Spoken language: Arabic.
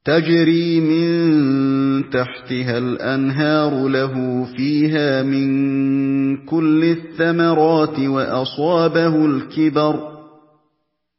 تَجْرِي مِن تَحْتِهَا الْأَنْهَارُ لَهُ فِيهَا مِن كُلِّ الثَّمَرَاتِ وَأَصَابَهُ الْكِبَرُ